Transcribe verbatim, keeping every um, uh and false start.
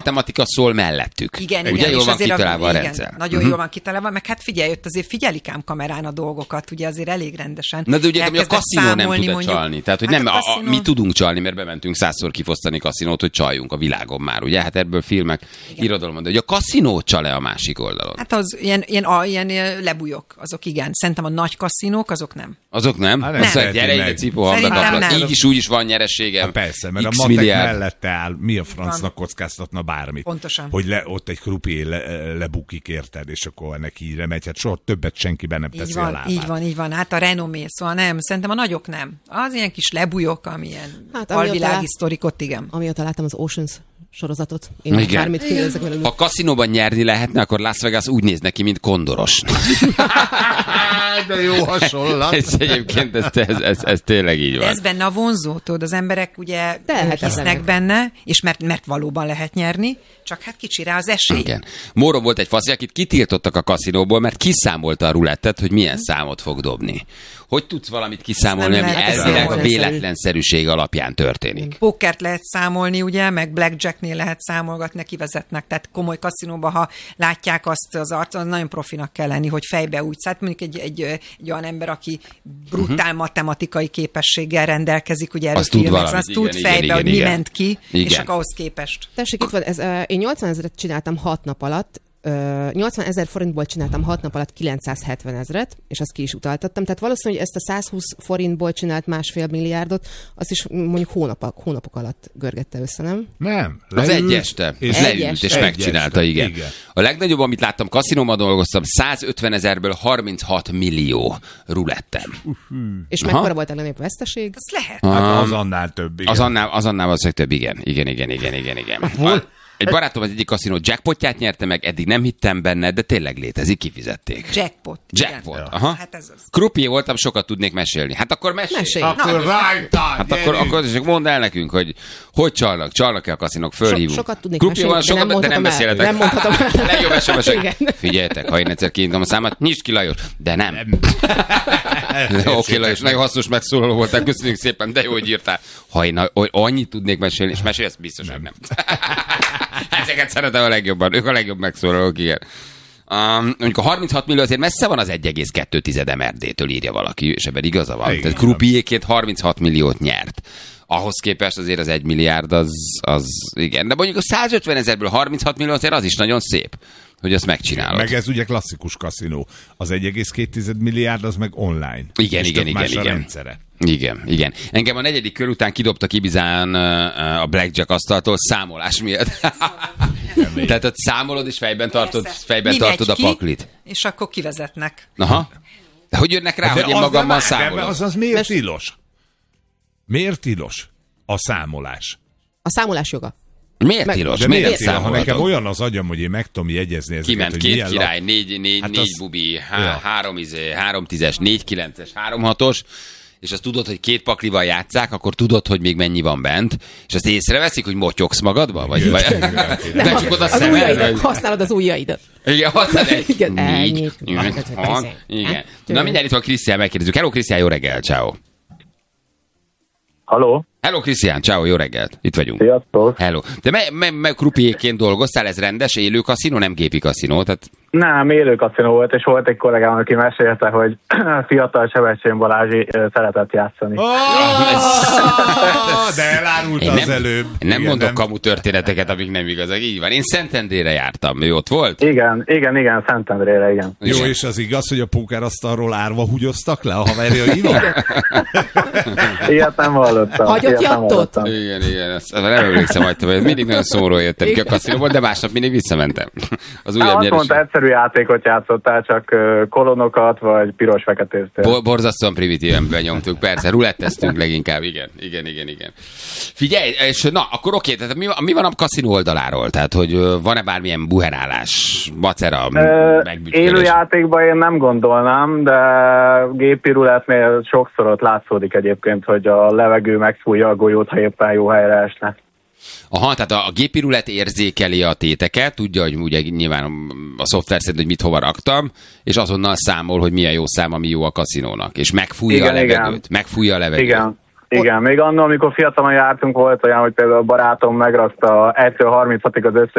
matematika szól mellettük. Igen, ugye igen, jól és van azért kitalálva a, igen, rendszer. Nagyon uh-huh. jól van kitalálva, meg hát figyelj, ott azért figyelik ám kamerán a dolgokat, ugye azért elég rendesen. Na de ugye a kaszinó nem tud mondjuk, csalni. Tehát, hogy hát nem, a kaszinó... a, mi tudunk csalni, mert bementünk százszor kifosztani kaszinót, hogy csaljunk a világon már, ugye? Hát ebből filmek, igen. Irodalom, de hogy a kaszinó csal-e a másik oldalon? Hát az ilyen, ilyen, a, ilyen lebújok, azok igen. Szerintem a nagy kaszinók, azok nem. Azok nem? Hát nem. Szóval gyere ide, cipó, így is úgy is van nyereségem. Hát persze, mert X a matek milliárd. Mellette áll, mi a francnak kockáztatna bármit. Pontosan. Hogy le, ott egy krupié le, lebukik, érted, és akkor neki így remegy. Hát soha többet senki be nem teszi így van, a lábát. Így van, így van. Hát a renomé, szóval nem, szerintem a nagyok nem. Az ilyen kis lebújok, amilyen hát, alvilági sztorikot, igen. Amióta láttam az Oceans sorozatot. Én igen. bármit kinézek velük. Ha kaszinóban nyerni lehetne, akkor Las Vegas úgy néz neki, mint kondoros. De jó hasonlat. Ez egyébként, ez, ez, ez, ez tényleg így van. Ez benne a vonzó, tudod, az emberek ugye Tehet hisznek ezenek. benne, és mert, mert valóban lehet nyerni, csak hát kicsi rá az esély. Igen. Móron volt egy faszi, akit kitiltottak a kaszinóból, mert kiszámolta a rulettet, hogy milyen számot fog dobni. Hogy tudsz valamit kiszámolni, ami elvileg a véletlenszerűség alapján történik? Pókert lehet számolni, ugye, meg blackjacknél lehet számolgatni, kivezetnek, tehát komoly kaszinóban, ha látják azt az arcon, az nagyon profinak kell lenni, hogy fejbe úgy szállt. Mondjuk egy, egy, egy olyan ember, aki brutál uh-huh. matematikai képességgel rendelkezik, ugye erről filmek, az igen, tud igen, fejbe, igen, hogy igen. mi ment ki, igen. és akkor ahhoz képest. Tessék, itt van, ez, uh, én nyolcvan ezret csináltam hat nap alatt, Uh, nyolcvan ezer forintból csináltam hat nap alatt kilencszázhetven ezret, és azt ki is utaltattam. Tehát valószínű, hogy ezt a százhúsz forintból csinált másfél milliárdot, azt is mondjuk hónapok, hónapok alatt görgette össze, nem? Nem. Az egy este. És egy leült, este. és megcsinálta, igen. igen. A legnagyobb, amit láttam, kaszinóban dolgoztam, százötven ezerből harminchat millió rulettem. Uh-huh. És mekkora volt a legnagyobb veszteség? Az lehet. Hát az annál több, igen. Az annál, az annál az több, igen. Igen, igen, igen, igen, igen. A, egy barátom az egyik kaszinó jackpotját nyerte meg, eddig nem hittem benne, de tényleg létezik, kifizették. Jackpot. Jackpot, igen. aha. Hát ez az. Krupié voltam, sokat tudnék mesélni. Hát akkor mesélj. Mesélj. Akkor rájtál, Hát akkor, akkor csak mondd el nekünk, hogy hogy csalnak, csalnak-e a kaszinók, fölhívunk. So, sokat tudnék Krupié van, mesélni, sokat, de de nem nem mondhatom beszéletek. el. Nem mondhatom el. Legjobb es em esek. Igen. Figyeljetek, ha én egyszer kiintom a számát, nyisd ki, Lajos. De nem. Oké, okay, Lajos, nagyon hasznos megszólaló voltál, köszönjük szépen, de jó, hogy írtál. Ha én annyit tudnék mesélni, és mesélj, ezt biztos, hogy nem. Ezeket szeretem a legjobban, ők a legjobb megszólalók, igen. Um, mondjuk a harminchat millió azért messze van az egy egész kettő em er dé-től, írja valaki, és ebben igaza van. Igen, tehát Krupiéként harminchat milliót nyert. Ahhoz képest azért az egy milliárd, az, az igen. De mondjuk a százötven ezerből harminchat millió azért az is nagyon szép, hogy azt megcsinálod. Meg ez ugye klasszikus kaszinó. Az egy egész két milliárd az meg online. Igen, igen, igen, más igen. A rendszere. Igen, igen. Engem a negyedik kör után kidobtak Ibizán a blackjack asztaltól számolás miatt. Tehát ott számolod, és fejben tartod, fejben tartod a paklit. És akkor kivezetnek. Aha. De hogy jönnek rá, de hogy én magammal az számolom? Az az miért tilos? Miért tilos a számolás? A számolás joga. Miért Meg, tilos? De Miért, miért tilos? Ha számolhatok? nekem olyan az agyam, hogy én meg tudom jegyezni ezeket, Kiment hogy két milyen király, lap... négy, négy, hát négy az... bubi, há, ja. három, izé, három tízes, négy kilences, három hatos, és azt tudod, hogy két paklival játsszák, akkor tudod, hogy még mennyi van bent, és azt észreveszik, hogy motyogsz magadba? Vagy, vagy... Becsukod a az szemed? ujjaidat, használod az ujjaidat. Igen, használod egy, Igen, négy, ennyi. öt, hat, igen. Na mindjárt itt van Krisztián, megkérdezzük. Hello Krisztián, jó reggel, ciao. Halló? Hello Krisztián, ciao, jó reggelt. Itt vagyunk. Sziasztok. Hello. Te me, me, me krupiéként dolgoztál, ez rendes, élő kaszinó, nem gépi kaszinó? Tehát... Nem, élő kaszinó volt, és volt egy kollégám, aki mesélte, hogy fiatal Sebestyén Balázsi szeretett játszani. Oh, de elárult Én az nem, előbb. nem Igen, mondok nem. kamu történeteket, amik nem igazak. Így van. Én Szentendrére jártam. Ő ott volt? Igen, igen, igen, Szentendrére, igen. Jó, Igen. és az igaz, hogy a pókerasztalról árva húgyoztak le a haverjaival? Ilyet nem hallottam. Hagyott ilyet nem jattot? hallottam. Igen, igen. Azt, nem emlékszem, hogy te mindig nagyon szomorúan jöttem ki a kaszinóból, de másnap mindig visszamentem. Az Nem, újabb azt nyereség. mondta, egyszerű játékot játszottál, csak ö, kolonokat, vagy piros-feketéztél. Bo- borzasztóan primitíven benyomtuk, persze, ruletteztünk leginkább, igen, igen, igen, igen. Figyelj, és na, akkor oké, tehát mi, mi van a kaszinó oldaláról? Tehát, hogy ö, van-e bármilyen buherálás, macera, Ö, megbütyölés? élő játékban én nem gondolnám, de gépi rulettnél sokszor ott látszódik egyébként, hogy a levegő megfújja a golyót, ha éppen jó helyre esne. Aha, tehát a, a gépi rulett érzékeli a téteket, tudja, hogy ugye nyilván a szoftver szerint, hogy mit hova raktam, és azonnal számol, hogy milyen jó szám, ami jó a kaszinónak. És megfújja Igen, a levegőt. igen. Megfújja a levegőt. Igen. Igen, még annól, amikor fiatalon jártunk, volt olyan, hogy például a barátom megrakta egytől harminchatig az összes